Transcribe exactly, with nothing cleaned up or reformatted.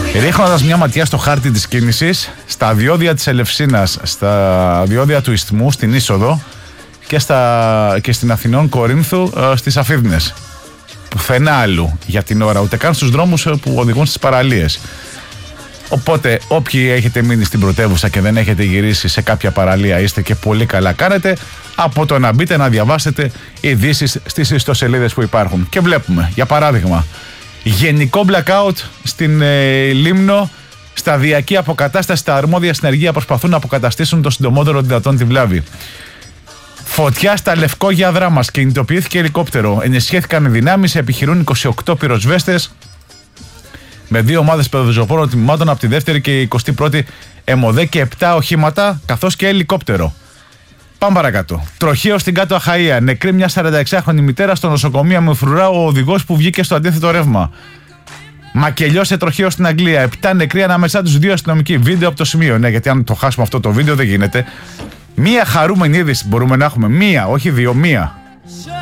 Ρίχνοντας μια ματιά στο χάρτη της κίνησης, στα διόδια της Ελευσίνας, στα διόδια του Ισθμού, στην είσοδο και, στα, και στην Αθηνών Κορίνθου, στις Αφίδνες. Πουθενά αλλού για την ώρα, ούτε καν στους δρόμους που οδηγούν στις παραλίες. Οπότε, όποιοι έχετε μείνει στην πρωτεύουσα και δεν έχετε γυρίσει σε κάποια παραλία, είστε και πολύ καλά κάνετε από το να μπείτε να διαβάσετε ειδήσεις στις ιστοσελίδες που υπάρχουν. Και βλέπουμε, για παράδειγμα, γενικό blackout στην ε, Λίμνο, σταδιακή αποκατάσταση. Τα αρμόδια συνεργεία προσπαθούν να αποκαταστήσουν το συντομότερο δυνατόν τη βλάβη. Φωτιά στα Λευκόγια Δράμας, κινητοποιήθηκε ελικόπτερο. Ενισχύθηκαν οι δυνάμεις, επιχειρούν είκοσι οκτώ πυροσβέστες με δύο ομάδες πεζοπόρων τμήματων από τη δεύτερη και εικοστή πρώτη ΕΜΟΔΕ και επτά οχήματα καθώς και ελικόπτερο. Πάμε παρακάτω. Τροχαίο στην Κάτω Αχαΐα. Νεκρή μια σαρανταεξάχρονη μητέρα στο νοσοκομείο με φρουρά ο οδηγός που βγήκε στο αντίθετο ρεύμα. Μακελιό σε τροχαίο στην Αγγλία. Επτά νεκροί ανάμεσά τους δύο αστυνομικοί. Βίντεο από το σημείο. Ναι, γιατί αν το χάσουμε αυτό το βίντεο δεν γίνεται. Μία χαρούμενη είδηση μπορούμε να έχουμε. Μία, όχι δύο, μία.